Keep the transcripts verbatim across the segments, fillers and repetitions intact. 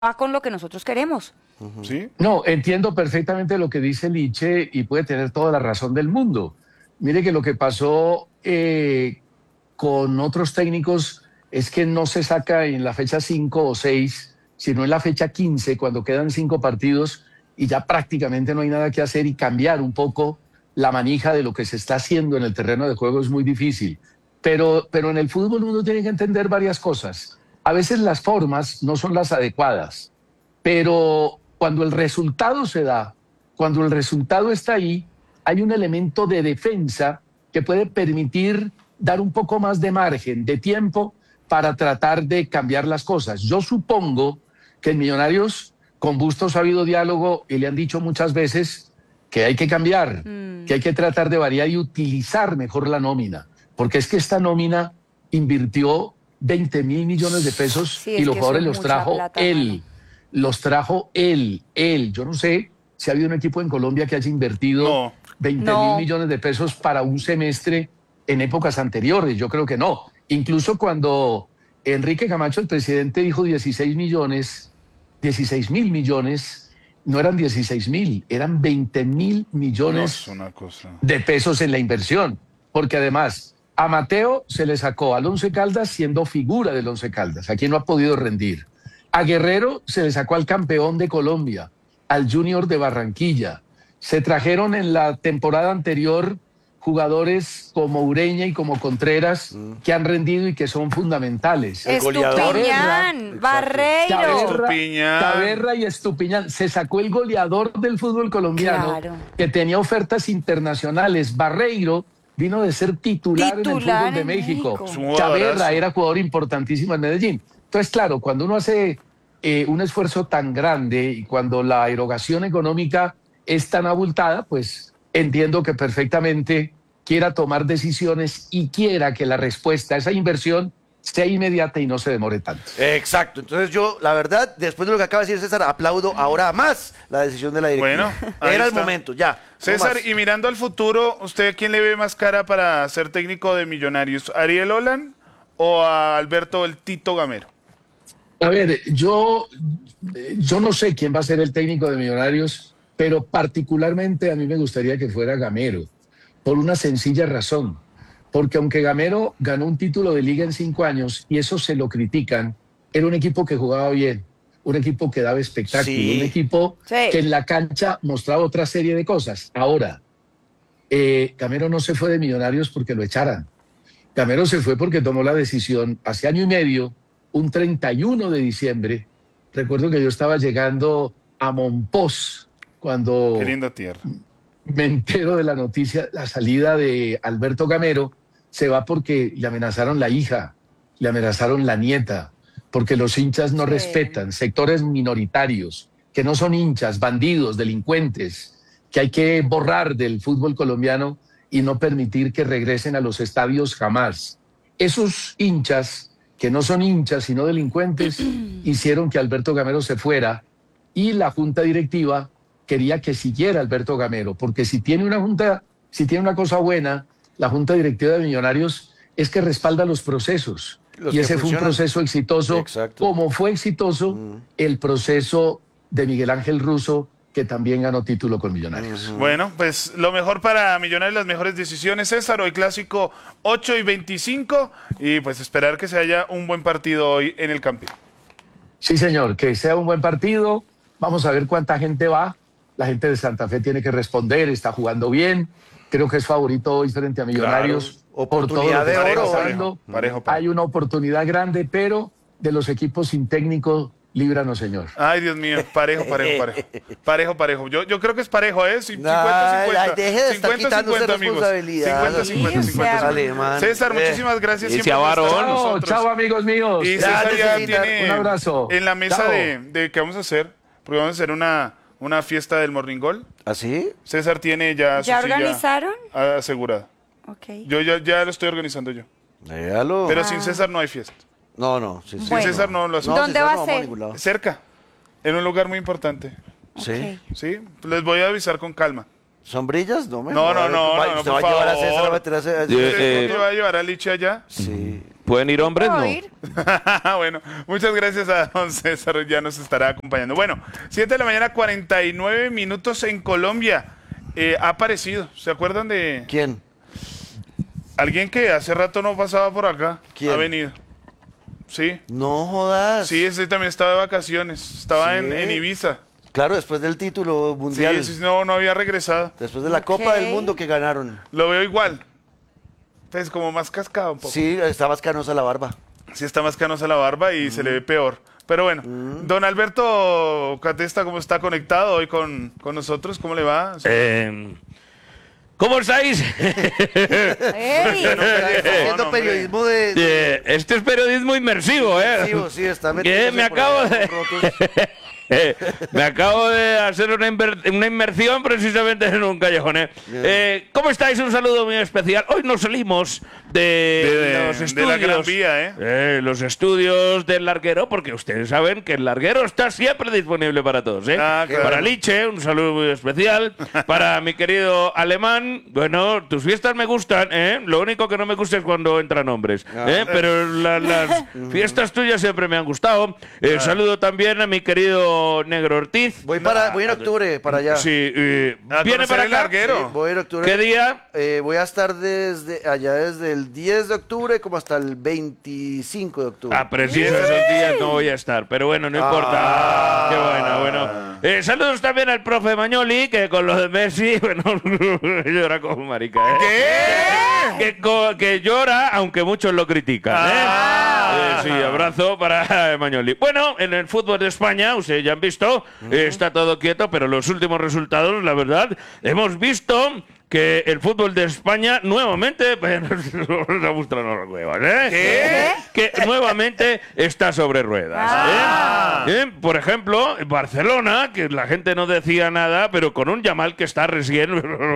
va con lo que nosotros queremos. ¿Sí? No, entiendo perfectamente lo que dice Liche y puede tener toda la razón del mundo. Mire que lo que pasó eh, con otros técnicos es que no se saca en la fecha cinco o seis, sino en la fecha quince, cuando quedan cinco partidos y ya prácticamente no hay nada que hacer, y cambiar un poco la manija de lo que se está haciendo en el terreno de juego es muy difícil. Pero, pero en el fútbol uno tiene que entender varias cosas. A veces las formas no son las adecuadas, pero cuando el resultado se da, cuando el resultado está ahí, hay un elemento de defensa que puede permitir dar un poco más de margen, de tiempo, para tratar de cambiar las cosas. Yo supongo que en Millonarios con Bustos ha habido diálogo y le han dicho muchas veces que hay que cambiar, mm. que hay que tratar de variar y utilizar mejor la nómina, porque es que esta nómina invirtió veinte mil millones de pesos sí, y los jugadores los trajo plata, él. Mano. Los trajo él, él. Yo no sé si ha habido un equipo en Colombia que haya invertido no. veinte mil no. millones de pesos para un semestre en épocas anteriores. Yo creo que no. Incluso cuando Enrique Camacho, el presidente, dijo dieciséis millones, dieciséis mil millones, no eran dieciséis mil, eran veinte mil millones no, una cosa. de pesos en la inversión. Porque además, a Mateo se le sacó al Once Caldas siendo figura del Once Caldas, a quien no ha podido rendir. A Guerrero se le sacó al campeón de Colombia, al Junior de Barranquilla. Se trajeron en la temporada anterior jugadores como Ureña y como Contreras mm. que han rendido y que son fundamentales. Estupiñán, Barreiro. Taberra, Taberra y Estupiñán. Se sacó el goleador del fútbol colombiano, claro, que tenía ofertas internacionales. Barreiro vino de ser titular, titular en el fútbol de México. México. Taberra era jugador importantísimo en Medellín. Entonces, claro, cuando uno hace eh, un esfuerzo tan grande y cuando la erogación económica es tan abultada, pues entiendo que perfectamente quiera tomar decisiones y quiera que la respuesta a esa inversión sea inmediata y no se demore tanto. Exacto. Entonces yo, la verdad, después de lo que acaba de decir César, aplaudo ahora más la decisión de la directiva. Bueno, era está. el momento, ya. César, y mirando al futuro, ¿usted quién le ve más cara para ser técnico de Millonarios? ¿Ariel Holland o a Alberto el Tito Gamero? A ver, yo, yo no sé quién va a ser el técnico de Millonarios, pero particularmente a mí me gustaría que fuera Gamero, por una sencilla razón. Porque aunque Gamero ganó un título de liga en cinco años, y eso se lo critican, era un equipo que jugaba bien, un equipo que daba espectáculo, sí. un equipo sí. que en la cancha mostraba otra serie de cosas. Ahora, eh, Gamero no se fue de Millonarios porque lo echaran. Gamero se fue porque tomó la decisión hace año y medio, un treinta y uno de diciembre. Recuerdo que yo estaba llegando a Monpós cuando Qué linda tierra. me entero de la noticia, la salida de Alberto Gamero. Se va porque le amenazaron la hija, le amenazaron la nieta, porque los hinchas no sí. respetan, sectores minoritarios, que no son hinchas, bandidos, delincuentes, que hay que borrar del fútbol colombiano y no permitir que regresen a los estadios jamás. Esos hinchas, que no son hinchas sino delincuentes, hicieron que Alberto Gamero se fuera, y la junta directiva quería que siguiera Alberto Gamero, porque si tiene una junta, si tiene una cosa buena, la junta directiva de Millonarios es que respalda los procesos. Los y ese fue un proceso exitoso, exacto, como fue exitoso mm. el proceso de Miguel Ángel Russo, que también ganó título con Millonarios. Uh-huh. Bueno, pues lo mejor para Millonarios, las mejores decisiones, César. Hoy clásico ocho y veinticinco, y pues esperar que se haya un buen partido hoy en el Campín. Sí, señor, que sea un buen partido. Vamos a ver cuánta gente va. La gente de Santa Fe tiene que responder, está jugando bien. Creo que es favorito hoy frente a Millonarios. Claro, por todo lo que está parejo, pasando. parejo, parejo, parejo. Hay una oportunidad grande, pero de los equipos sin técnico, líbranos, señor. Ay, Dios mío, parejo, parejo, parejo. Parejo, parejo. Yo, yo creo que es parejo, ¿eh? cincuenta cincuenta. Deje de estar quitándose responsabilidad. cincuenta cincuenta, cincuenta cincuenta. César, muchísimas gracias. Siempre varón. Chao, chao, amigos míos. Y César ya tiene un abrazo. En la mesa de, de qué vamos a hacer, porque vamos a hacer una, una fiesta del Morringol. ¿Ah, sí? César tiene ya ¿Ya su organizaron? Silla asegurada. Okay. Yo ya, ya lo estoy organizando yo. Déjalo. Pero ah. sin César no hay fiesta. No, no. Sí, sí. Sin César no lo hacemos. ¿Dónde no, va no, a ser? no, cerca, en un lugar muy importante. Sí. Okay. Sí, les voy a avisar con calma. ¿Sombrillas? No, me No, no, no, no, ¿Usted no, va por a llevar a favor. César a meter a César? ¿Usted eh, va a llevar a Liche allá? Sí. Pueden ir hombres, ¿Puedo no. ir? Bueno, muchas gracias a don César, ya nos estará acompañando. Bueno, siete de la mañana, cuarenta y nueve minutos en Colombia. Eh, ha aparecido, ¿se acuerdan de ¿Quién? alguien que hace rato no pasaba por acá? ¿Quién? Ha venido. Sí, No jodas. sí, ese también estaba de vacaciones, estaba Sí. en, en Ibiza. Claro, después del título Sí, mundial. sí, no, no había regresado. Después de la Ok. Copa del Mundo que ganaron. Lo veo igual. Pues como más cascado un poco. Sí, está más canosa la barba. Sí está más canosa la barba y se le ve peor. Pero bueno, don Alberto Catesta, ¿cómo está conectado hoy con, con nosotros? ¿Cómo le va? Eh, ¿Cómo estáis? ¡Ey! Haciendo hombre. periodismo de... de- Eh, este es periodismo inmersivo, ¿eh? Sí, sí, está Que metiéndose me por acabo allá de... con rotos. Eh, me acabo de hacer una, inver- una inmersión precisamente en un callejón. ¿eh? Bien. Eh, ¿Cómo estáis? Un saludo muy especial. Hoy nos salimos de, De- los de estudios. la Gran Vía, ¿eh? Eh, los estudios del Larguero, porque ustedes saben que el Larguero está siempre disponible para todos. ¿eh? Ah, claro. Para Liche, un saludo muy especial. Para mi querido Alemán, bueno, tus fiestas me gustan. ¿eh? Lo único que no me gusta es cuando entran hombres. ¿eh? Pero la- las fiestas tuyas siempre me han gustado. Eh, Saludo también a mi querido Negro Ortiz. Voy, para, voy en octubre para allá. Sí, eh, A viene conocer para el acá. larguero. Sí, voy en octubre. ¿Qué día? Eh, voy a estar desde allá desde el diez de octubre como hasta el veinticinco de octubre. Ah, preciso, esos días no voy a estar, pero bueno, no importa. Ah. Qué bueno, bueno. Eh, saludos también al profe Mañoli, que con lo de Messi, bueno, llora como marica, ¿eh? ¿Qué? Que, co- que llora, aunque muchos lo critican, ¿eh? Ah. Eh, sí, abrazo para Mañoli. Bueno, en el fútbol de España, ustedes ya han visto, eh, está todo quieto, pero los últimos resultados, la verdad, hemos visto que el fútbol de España nuevamente, bueno, nos gustan las ruedas, ¿eh? Que nuevamente está sobre ruedas. Ah. ¿eh? ¿Eh? Por ejemplo, Barcelona, que la gente no decía nada, pero con un Yamal que está recién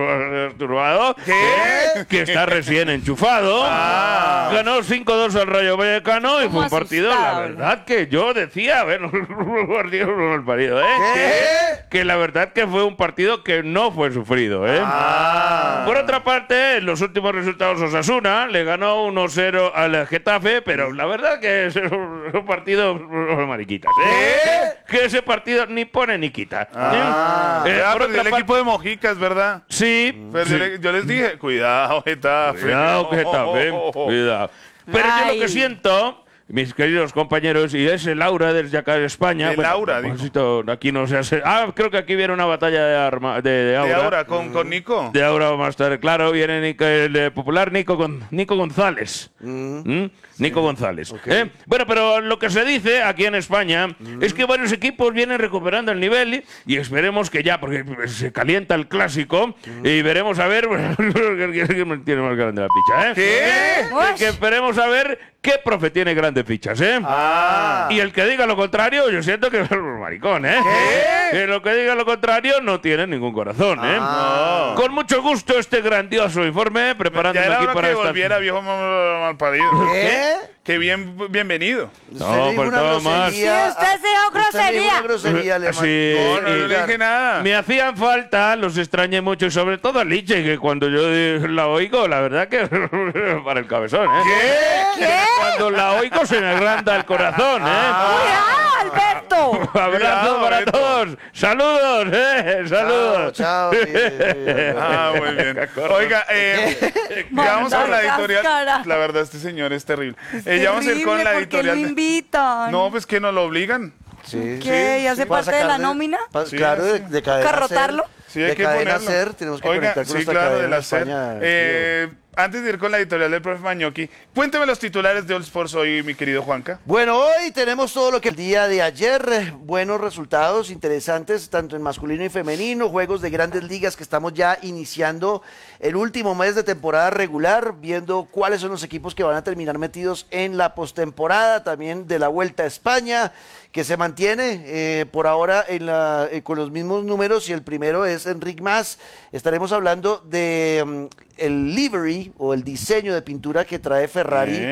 turbado, ¿Qué? que está recién enchufado, Ah. ganó cinco dos al Rayo Vallecano y Como fue un partido, la asustado, ¿no? verdad que yo decía, bueno, partido mal parido, ¿eh? ¿Qué? Que la verdad que fue un partido que no fue sufrido, ¿eh? Ah. Por otra parte, en los últimos resultados Osasuna le ganó uno cero al Getafe, pero la verdad que es un partido mariquitas, ¿eh? Que ese partido ni pone ni quita. Ah, ¿eh? Eh, Ah, por perdió otra el parte- equipo de Mojicas, ¿verdad? Sí, Pero sí. yo, le- yo les dije, cuidado, Getafe. Cuidado, Getafe, cuidado. Pero yo lo Ay. que siento, mis queridos compañeros, y es el Laura desde acá de España. De bueno, Laura, a dijo. propósito, aquí no se hace. Ah, creo que aquí viene una batalla de, arma, de, de De Aura. ahora, con, con Nico. De Aura vamos a estar, claro, viene Nico- el eh, popular Nico, Gon- Nico González. ¿Mm? Nico González. ¿eh? Bueno, pero lo que se dice aquí en España es que varios equipos vienen recuperando el nivel y esperemos que ya, porque se calienta el clásico y veremos a ver quién tiene más grande la picha, ¿eh? ¿Qué? Que, que esperemos a ver qué profe tiene grandes fichas, ¿eh? Ah. Y el que diga lo contrario, yo siento que es un maricón, ¿eh? ¿Qué? Que lo que diga lo contrario no tiene ningún corazón, ¿eh? Ah. Con mucho gusto este grandioso informe, Ya preparándome era aquí hora para que esta... volviera, viejo mal- malparido. ¿Qué? Que bien, bienvenido. Usted No, dijo una faltaba más. grosería. Sí, usted dijo Usted dijo grosería. una grosería, Alemán. Sí, No, no, y- no le dije nada. Me hacían falta, los extrañé mucho, y sobre todo a Liche, que cuando yo eh, la oigo, la verdad que para el cabezón, ¿eh? ¿Qué? ¿Qué? Cuando la oigo se me agranda el corazón, ¿eh? ¡Cuidado, Alberto! Abrazo Cuidado, para Beto. todos. Saludos, ¿eh? Saludos. Chao, chao. sí, sí, sí. Ah, muy bien. Oiga, eh, ya vamos con la editorial. Cáscara. La verdad, este señor es terrible. Eh, ya vamos a ir con Terrible, la ¿por qué editorial. lo de- invitan? No, pues que nos lo obligan. Sí, ¿Qué? sí, ¿Y hace sí, para parte de la sacar nómina? pa- Sí, claro, de, sí. de cadena ¿Carrotarlo? Ser. Sí, hay de que cadena ponerlo. Ser, tenemos que Oiga, conectar con sí, nuestra claro, cadena de la en SER. España. Eh, antes de ir con la editorial del profe Mañoqui, cuénteme los titulares de All Sports hoy, mi querido Juanca. Bueno, hoy tenemos todo lo que el día de ayer, eh, buenos resultados interesantes, tanto en masculino y femenino, juegos de grandes ligas que estamos ya iniciando el último mes de temporada regular, viendo cuáles son los equipos que van a terminar metidos en la postemporada, también de la Vuelta a España, que se mantiene eh, por ahora en la, eh, con los mismos números, y el primero es Enric Mas. Estaremos hablando de mm, el livery o el diseño de pintura que trae Ferrari ¿Eh?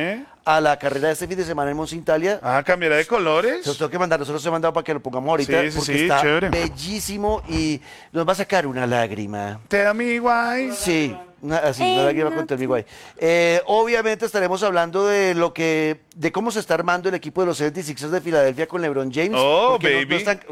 a la carrera de este fin de semana en Moncintalia. Ah, cambiará de colores. Se los tengo que mandar, nosotros se he mandado para que lo pongamos ahorita, Sí, sí, porque sí, está chévere. bellísimo y nos va a sacar una lágrima. Te da mi guay. Sí, una, así, una lágrima con el igual. Eh, obviamente estaremos hablando de lo que, de cómo se está armando el equipo de los setenta y seis ers de Filadelfia con LeBron James. Oh, porque no- no baby. están-